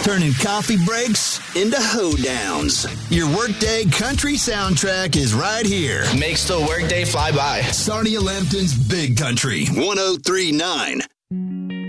turning coffee breaks into hoedowns. Your workday country soundtrack is right here. Makes the workday fly by. Sarnia Lambton's Big Country 103.9.